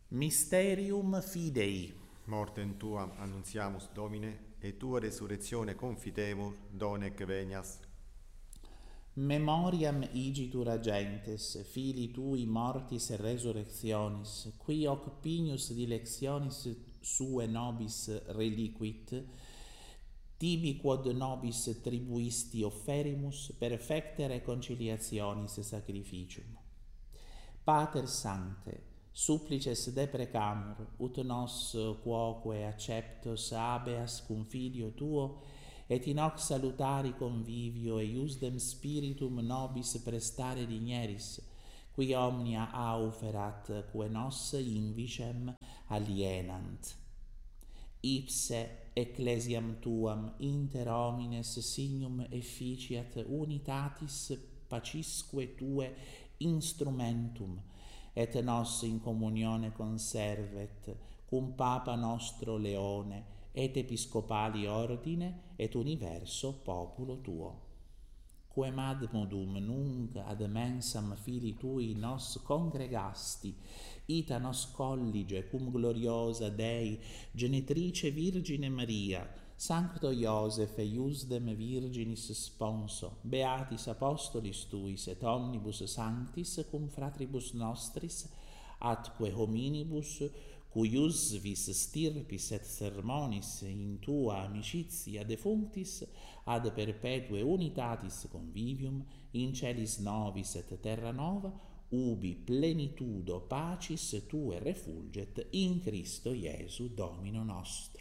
Mysterium Fidei. Mortem tuam annunziamus, Domine, et tua resurrectione confitemur, donec venias. Memoriam igitur agentes, fili tui mortis et resurrectionis, qui hoc pignus dilectionis sue nobis reliquit, tibi quod nobis tribuisti offerimus perfecte reconciliationis sacrificium. Pater Sancte, supplices deprecamur, ut nos quoque acceptos habeas cum Filio Tuo, et in hoc salutari convivio eiusdem spiritum nobis prestare digneris, qui omnia auferat, quae nos invicem alienant. Ipse ecclesiam tuam inter homines signum efficiat unitatis pacisque tue instrumentum, et nos in communione conservet cum Papa nostro Leone et episcopali ordine et universo populo tuo. Quem ad modum nunc ad mensam Filii tui nos congregasti, ita nos collige cum gloriosa Dei genitrice Virgine Maria, Sancto Iosef eiusdem virginis sponso, beatis apostolis tuis et omnibus sanctis cum fratribus nostris, atque hominibus cuius vis stirpis et sermonis in tua amicitia defunctis ad perpetue unitatis convivium in celis novis et terra nova, ubi plenitudo pacis tue refulget in Christo Iesu Domino nostro.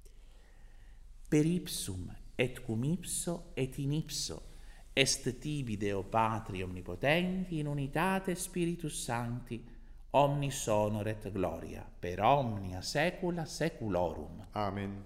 Per ipsum et cum ipso et in ipso est tibi Deo Patri omnipotenti in unitate Spiritus Sancti, omnis honor et gloria per omnia saecula saeculorum. Amen.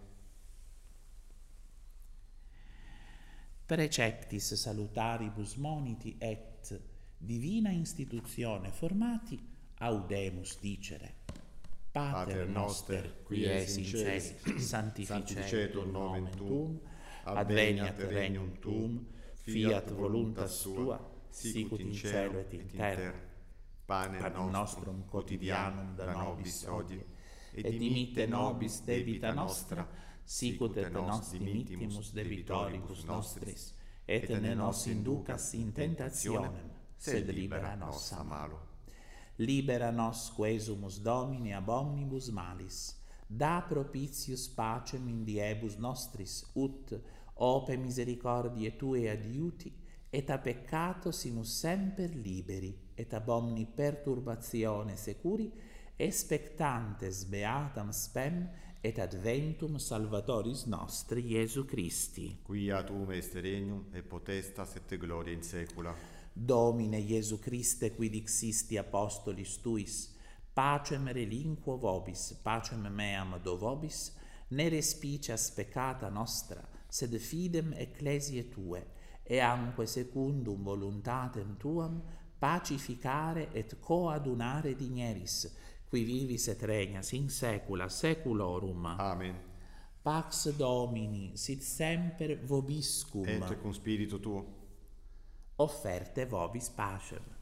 Preceptis salutaribus moniti et divina institutione formati audemus dicere. Pater noster, qui es in celis, sanctificetur nomen tuum, adveniat regnum tuum, fiat voluntas tua, sicut in cielo et in terra. Panem nostrum quotidianum da nobis hodie, et dimitte nobis debita nostra, sicut et nos dimittimus debitoribus nostris, et ne nos inducas in tentationem, sed libera nos a malo. Libera nos quesumus Domine ab omnibus malis, da propitius pacem in diebus nostris, ut, ope misericordiae Tue adiuti, et a peccato simus semper liberi, et ab omni perturbatione securi, expectantes beatam spem, et adventum Salvatoris nostri Iesu Christi. Quia tuum est regnum, et potestas et gloria in saecula. Domine Iesu Christe, qui dixisti apostolis Tuis, pacem relinquo vobis, pacem meam do vobis, ne respicias peccata nostra, sed fidem ecclesiae Tue, e anque secundum voluntatem Tuam pacificare et coadunare digneris, qui vivis et regnas in saecula saeculorum. Amen. Pax Domini sit semper vobiscum. Et cum spiritu tuo. Offerte vobis pacem.